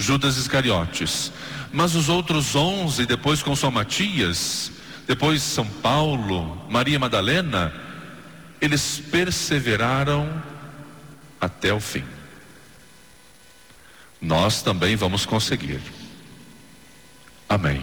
Judas Iscariotes. Mas os outros 11, depois com São Matias, depois São Paulo, Maria Madalena, eles perseveraram até o fim. Nós também vamos conseguir. Amém.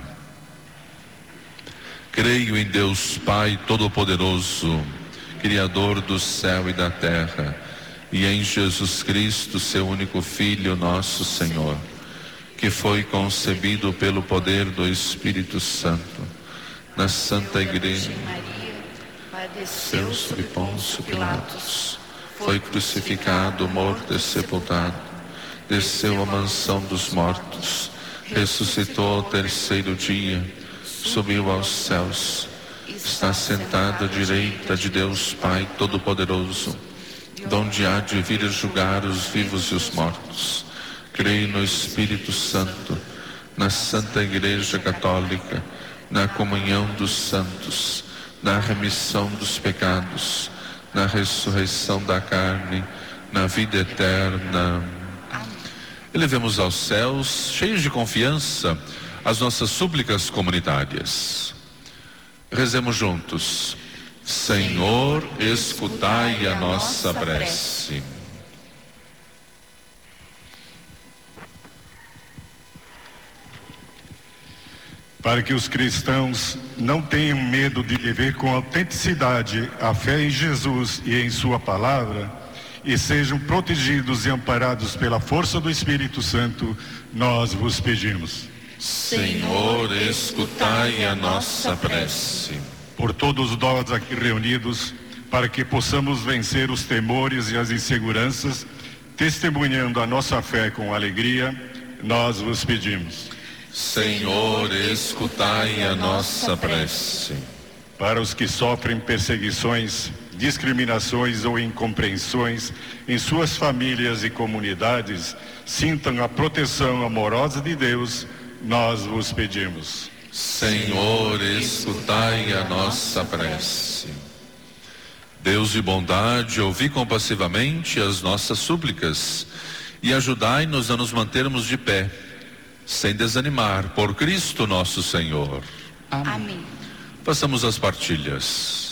Creio em Deus Pai Todo-Poderoso, Criador do céu e da terra, e em Jesus Cristo, seu único Filho, nosso Senhor, que foi concebido pelo poder do Espírito Santo, na Santa Igreja, padeceu sob Pôncio Pilatos, foi crucificado, morto e sepultado, desceu à mansão dos mortos, ressuscitou ao terceiro dia, subiu aos céus, está sentado à direita de Deus Pai Todo-Poderoso, donde há de vir a julgar os vivos e os mortos. Creio no Espírito Santo, na Santa Igreja Católica, na comunhão dos santos, na remissão dos pecados, na ressurreição da carne, na vida eterna. Elevemos aos céus, cheios de confiança, as nossas súplicas comunitárias. Rezemos juntos. Senhor, escutai a nossa prece. Para que os cristãos não tenham medo de viver com autenticidade a fé em Jesus e em sua palavra, e sejam protegidos e amparados pela força do Espírito Santo, nós vos pedimos. Senhor, escutai a nossa prece. Por todos nós aqui reunidos, para que possamos vencer os temores e as inseguranças, testemunhando a nossa fé com alegria, nós vos pedimos. Senhor, escutai a nossa prece. Para os que sofrem perseguições, discriminações ou incompreensões em suas famílias e comunidades, sintam a proteção amorosa de Deus, nós vos pedimos. Senhor, escutai a nossa prece. Deus de bondade, ouvi compassivamente as nossas súplicas e ajudai-nos a nos mantermos de pé, sem desanimar, por Cristo nosso Senhor. Amém. Passamos às partilhas.